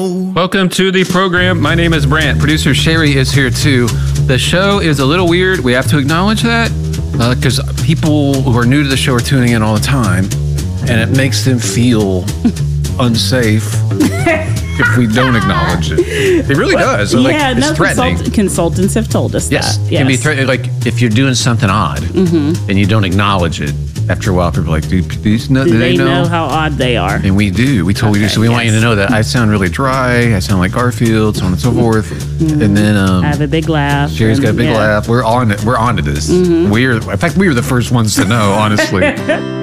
Welcome to the program. My name is Brant. Producer Sherry is here too. The show is a little weird. We have to acknowledge that because people who are new to the show are tuning in all the time, and it makes them feel unsafe if we don't acknowledge it. It really does. So, it's threatening. Consultants have told us that. It can be threatening. Like if you're doing something odd and you don't acknowledge it, after a while, people are like, do they know how odd they are? And we do. We totally do. So we want you to know that I sound really dry. I sound like Garfield, so on and so forth. And then I have a big laugh. Sherry's got a big laugh. We're on it. We're on to this. In fact, we were the first ones to know, honestly.